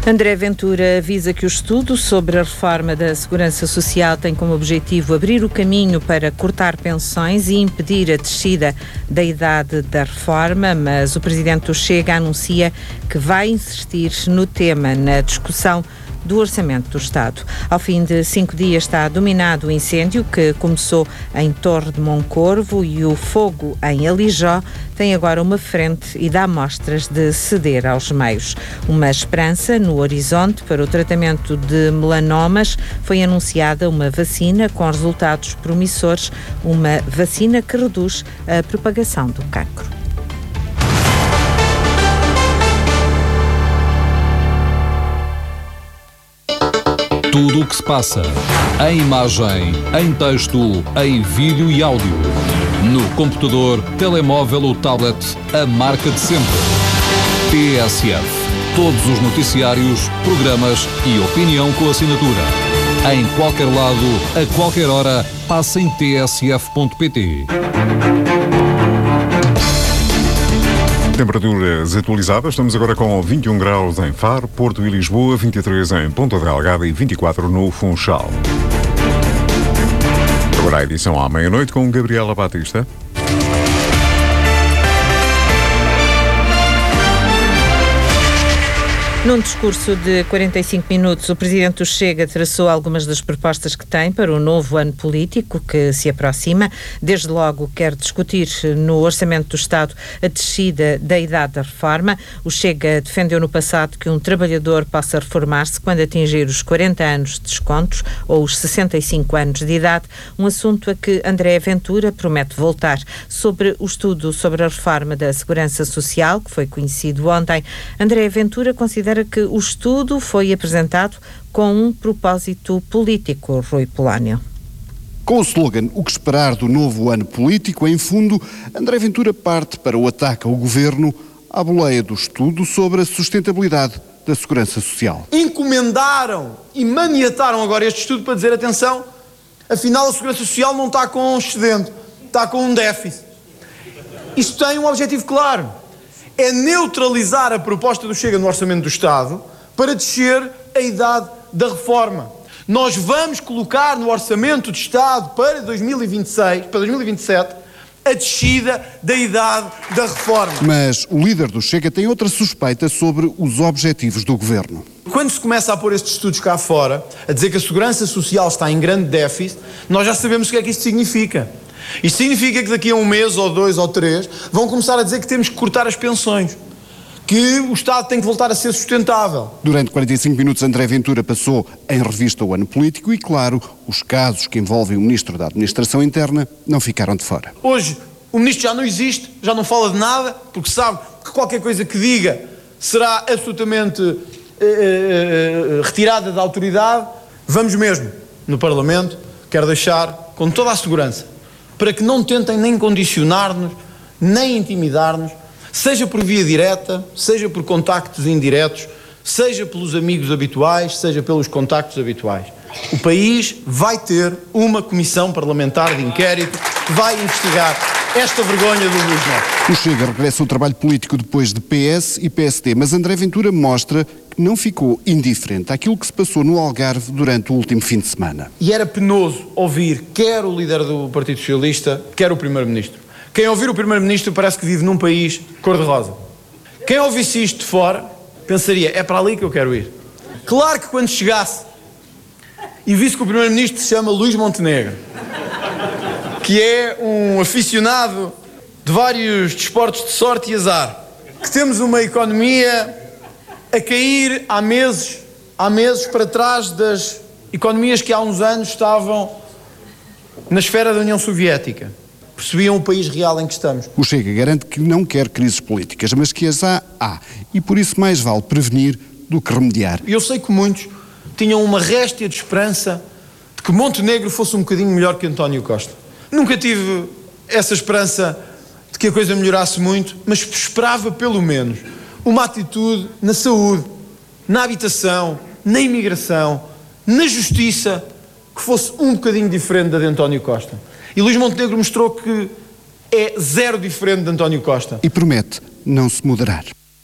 André Ventura avisa que o estudo sobre a reforma da Segurança Social tem como objetivo abrir o caminho para cortar pensões e impedir a descida da idade da reforma, mas o Presidente do Chega anuncia que vai insistir no tema na discussão do Orçamento do Estado. Ao fim de 5 dias está dominado o incêndio que começou em Torre de Moncorvo e o fogo em Alijó tem agora uma frente e dá mostras de ceder aos meios. Uma esperança no horizonte para o tratamento de melanomas. Foi anunciada uma vacina com resultados promissores, uma vacina que reduz a propagação do cancro. Tudo o que se passa, em imagem, em texto, em vídeo e áudio. No computador, telemóvel ou tablet, a marca de sempre. TSF. Todos os noticiários, programas e opinião com assinatura. Em qualquer lado, a qualquer hora, passa em tsf.pt. Temperaturas atualizadas, estamos agora com 21 graus em Faro, Porto e Lisboa, 23 em Ponta Delgada e 24 no Funchal. Agora a edição à meia-noite com Gabriela Batista. Num discurso de 45 minutos, o Presidente do Chega traçou algumas das propostas que tem para o novo ano político que se aproxima. Desde logo quer discutir no Orçamento do Estado a descida da idade da reforma. O Chega defendeu no passado que um trabalhador possa reformar-se quando atingir os 40 anos de descontos ou os 65 anos de idade, um assunto a que André Ventura promete voltar. Sobre o estudo sobre a reforma da Segurança Social, que foi conhecido ontem, André Ventura considera que o estudo foi apresentado com um propósito político, Rui Polónio. Com o slogan "O que esperar do novo ano político", em fundo, André Ventura parte para o ataque ao Governo à boleia do estudo sobre a sustentabilidade da Segurança Social. Encomendaram e maniataram agora este estudo para dizer, atenção, afinal a Segurança Social não está com um excedente, está com um déficit. Isto tem um objetivo claro. É neutralizar a proposta do Chega no Orçamento do Estado para descer a idade da reforma. Nós vamos colocar no Orçamento do Estado para 2027, a descida da idade da reforma. Mas o líder do Chega tem outra suspeita sobre os objetivos do Governo. Quando se começa a pôr estes estudos cá fora, a dizer que a Segurança Social está em grande déficit, nós já sabemos o que é que isto significa. Isto significa que daqui a 1 mês, ou 2, ou 3, vão começar a dizer que temos que cortar as pensões, que o Estado tem que voltar a ser sustentável. Durante 45 minutos, André Ventura passou em revista o ano político e, claro, os casos que envolvem o Ministro da Administração Interna não ficaram de fora. Hoje, o Ministro já não existe, já não fala de nada, porque sabe que qualquer coisa que diga será absolutamente retirada da autoridade. Vamos mesmo, no Parlamento, quero deixar com toda a segurança, para que não tentem nem condicionar-nos, nem intimidar-nos, seja por via direta, seja por contactos indiretos, seja pelos amigos habituais, seja pelos contactos habituais. O país vai ter uma comissão parlamentar de inquérito que vai investigar esta vergonha do Luís Neto. O Chega regressa ao trabalho político depois de PS e PSD, mas André Ventura mostra que não ficou indiferente àquilo que se passou no Algarve durante o último fim de semana. E era penoso ouvir quer o líder do Partido Socialista, quer o Primeiro-Ministro. Quem ouvir o Primeiro-Ministro parece que vive num país cor-de-rosa. Quem ouvisse isto de fora pensaria, é para ali que eu quero ir. Claro que quando chegasse e visse que o Primeiro-Ministro se chama Luís Montenegro, que é um aficionado de vários desportos de sorte e azar, que temos uma economia a cair há meses para trás das economias que há uns anos estavam na esfera da União Soviética. Percebiam o país real em que estamos. O Chega garante que não quer crises políticas, mas que as há. E por isso mais vale prevenir do que remediar. Eu sei que muitos tinham uma réstia de esperança de que Montenegro fosse um bocadinho melhor que António Costa. Nunca tive essa esperança de que a coisa melhorasse muito, mas esperava pelo menos uma atitude na saúde, na habitação, na imigração, na justiça, que fosse um bocadinho diferente da de António Costa. E Luís Montenegro mostrou que é zero diferente de António Costa. E promete não se moderar.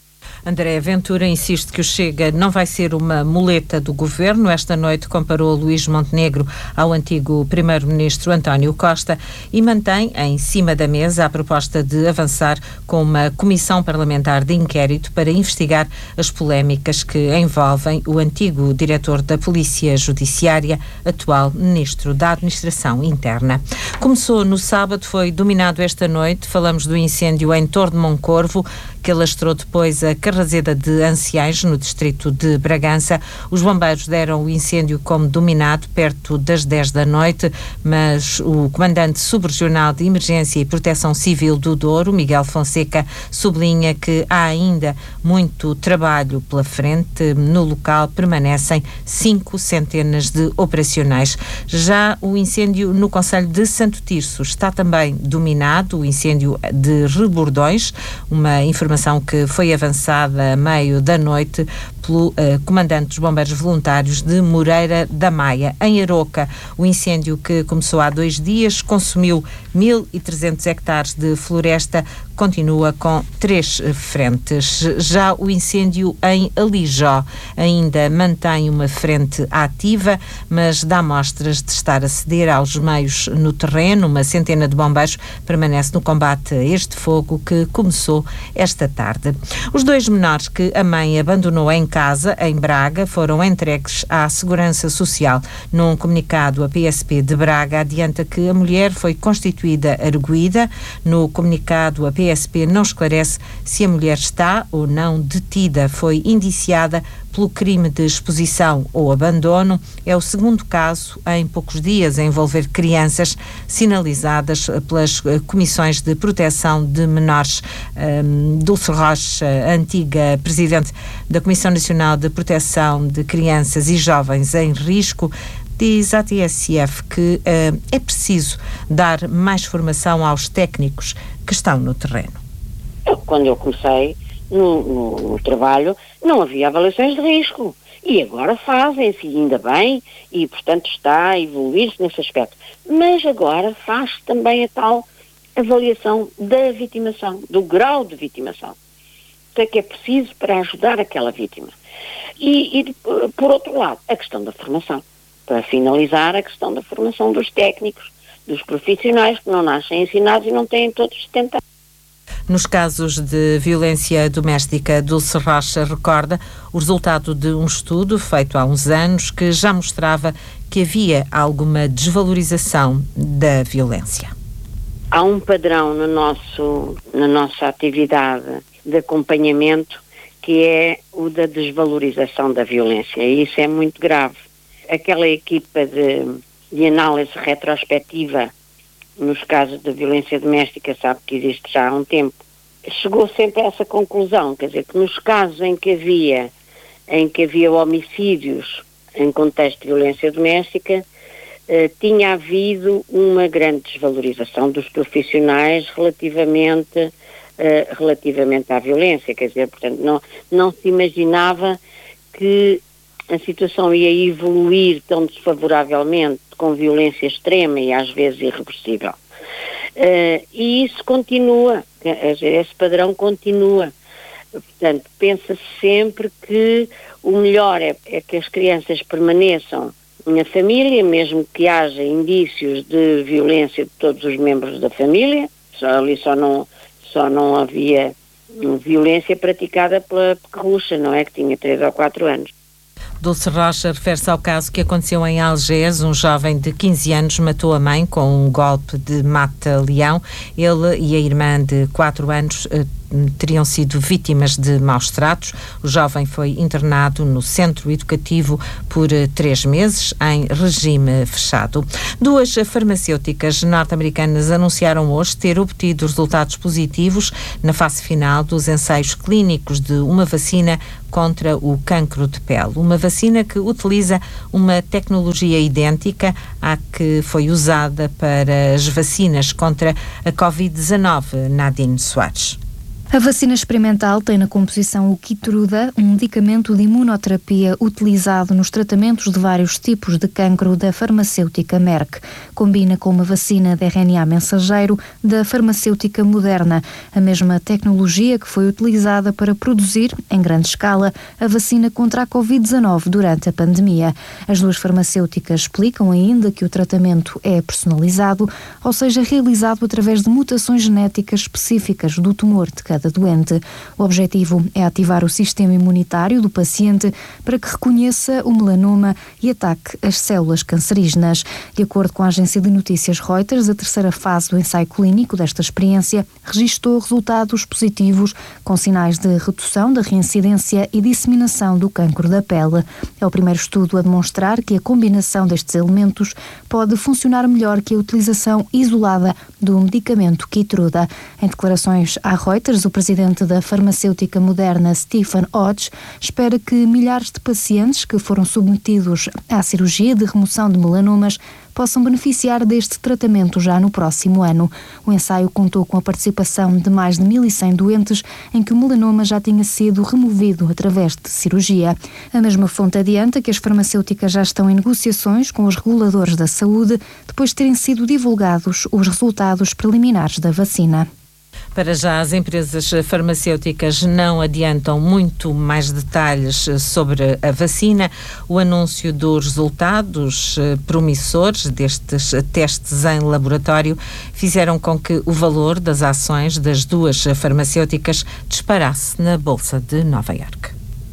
André Ventura insiste que o Chega não vai ser uma muleta do governo. Esta noite comparou Luís Montenegro ao antigo primeiro-ministro António Costa e mantém em cima da mesa a proposta de avançar com uma comissão parlamentar de inquérito para investigar as polémicas que envolvem o antigo diretor da Polícia Judiciária, atual ministro da Administração Interna. Começou no sábado, foi dominado esta noite. Falamos do incêndio em Torre de Moncorvo, que alastrou depois a Carraseda de Anciães, no distrito de Bragança. Os bombeiros deram o incêndio como dominado perto das 10 da noite, mas o comandante subregional de Emergência e Proteção Civil do Douro, Miguel Fonseca, sublinha que há ainda muito trabalho pela frente. No local permanecem 5 centenas de operacionais. Já o incêndio no concelho de Santo Tirso está também dominado, o incêndio de Rebordões, uma informação que foi avançada a meio da noite pelo comandante dos Bombeiros Voluntários de Moreira da Maia. Em Aroca, o incêndio que começou há 2 dias consumiu 1.300 hectares de floresta, continua com 3 frentes. Já o incêndio em Alijó ainda mantém uma frente ativa, mas dá mostras de estar a ceder aos meios no terreno. Uma centena de bombeiros permanece no combate a este fogo que começou esta tarde. Os 2 menores que a mãe abandonou em casa, em Braga, foram entregues à Segurança Social. Num comunicado, a PSP de Braga adianta que a mulher foi constituída arguida. No comunicado, a PSP não esclarece se a mulher está ou não detida. Foi indiciada pelo crime de exposição ou abandono. É o segundo caso em poucos dias a envolver crianças, sinalizadas pelas Comissões de Proteção de Menores. Dulce Rocha, antiga presidente da Comissão Nacional de Proteção de Crianças e Jovens em Risco, diz à TSF que é preciso dar mais formação aos técnicos que estão no terreno. Quando eu comecei no trabalho, não havia avaliações de risco. E agora fazem-se, ainda bem, e portanto está a evoluir-se nesse aspecto. Mas agora faz também a tal avaliação da vitimação, do grau de vitimação. O que é preciso para ajudar aquela vítima. E por outro lado, a questão da formação. Para finalizar, a questão da formação dos técnicos, dos profissionais que não nascem ensinados e não têm todos 70 anos. Nos casos de violência doméstica, Dulce Rocha recorda o resultado de um estudo feito há uns anos que já mostrava que havia alguma desvalorização da violência. Há um padrão na nossa atividade de acompanhamento que é o da desvalorização da violência, e isso é muito grave. Aquela equipa de análise retrospectiva nos casos de violência doméstica, sabe que existe já há um tempo, chegou sempre a essa conclusão, quer dizer, que nos casos em que havia homicídios em contexto de violência doméstica, tinha havido uma grande desvalorização dos profissionais relativamente à violência, quer dizer, portanto, não se imaginava que a situação ia evoluir tão desfavoravelmente, com violência extrema e às vezes irreversível. E isso continua, esse padrão continua. Portanto, pensa-se sempre que o melhor é que as crianças permaneçam na família, mesmo que haja indícios de violência de todos os membros da família. Só não havia violência praticada pela pequerrucha, não é? Que tinha 3 ou 4 anos. Dulce Rocha refere-se ao caso que aconteceu em Algés. Um jovem de 15 anos matou a mãe com um golpe de mata-leão. Ele e a irmã de 4 anos teriam sido vítimas de maus tratos. O jovem foi internado no centro educativo por 3 meses, em regime fechado. 2 farmacêuticas norte-americanas anunciaram hoje ter obtido resultados positivos na fase final dos ensaios clínicos de uma vacina contra o cancro de pele. Uma vacina que utiliza uma tecnologia idêntica à que foi usada para as vacinas contra a Covid-19. Nadine Soares. A vacina experimental tem na composição o Keytruda, um medicamento de imunoterapia utilizado nos tratamentos de vários tipos de cancro da farmacêutica Merck. Combina com uma vacina de RNA mensageiro da farmacêutica Moderna, a mesma tecnologia que foi utilizada para produzir, em grande escala, a vacina contra a Covid-19 durante a pandemia. As duas farmacêuticas explicam ainda que o tratamento é personalizado, ou seja, realizado através de mutações genéticas específicas do tumor de cada doente. O objetivo é ativar o sistema imunitário do paciente para que reconheça o melanoma e ataque as células cancerígenas. De acordo com a agência de notícias Reuters, a terceira fase do ensaio clínico desta experiência registou resultados positivos com sinais de redução da reincidência e disseminação do cancro da pele. É o primeiro estudo a demonstrar que a combinação destes elementos pode funcionar melhor que a utilização isolada do medicamento Keytruda. Em declarações à Reuters, o presidente da farmacêutica Moderna, Stephen Hodge, espera que milhares de pacientes que foram submetidos à cirurgia de remoção de melanomas possam beneficiar deste tratamento já no próximo ano. O ensaio contou com a participação de mais de 1.100 doentes em que o melanoma já tinha sido removido através de cirurgia. A mesma fonte adianta que as farmacêuticas já estão em negociações com os reguladores da saúde depois de terem sido divulgados os resultados preliminares da vacina. Para já, as empresas farmacêuticas não adiantam muito mais detalhes sobre a vacina. O anúncio dos resultados promissores destes testes em laboratório fizeram com que o valor das ações das duas farmacêuticas disparasse na Bolsa de Nova Iorque.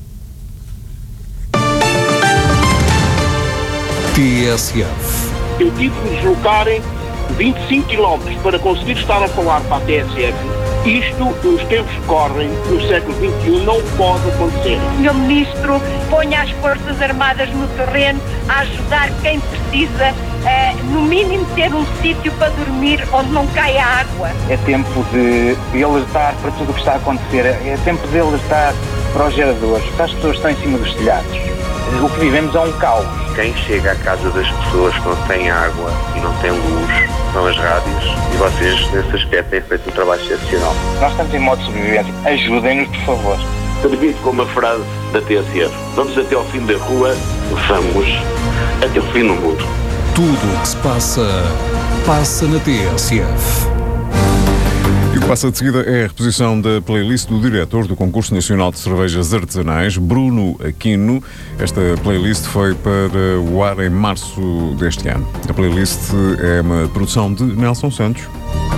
TSF. Eu tive de deslocar 25 km para conseguir estar a falar para a TSF. Isto, nos tempos que correm, no século XXI, não pode acontecer. Senhor Ministro, ponha as Forças Armadas no terreno a ajudar quem precisa, no mínimo, ter um sítio para dormir onde não caia água. É tempo de alertar para tudo o que está a acontecer. É tempo de alertar para os geradores, para as pessoas que estão em cima dos telhados. O que vivemos é um caos. Quem chega à casa das pessoas que não têm água e não têm luz são as rádios, e vocês, nesse aspecto, têm feito um trabalho excepcional. Nós estamos em modo de sobrevivência. Ajudem-nos, por favor. Termino com uma frase da TSF. Vamos até ao fim da rua, vamos até o fim do mundo. Tudo o que se passa, passa na TSF. E o que passa de seguida é a reposição da playlist do diretor do Concurso Nacional de Cervejas Artesanais, Bruno Aquino. Esta playlist foi para o ar em março deste ano. A playlist é uma produção de Nelson Santos.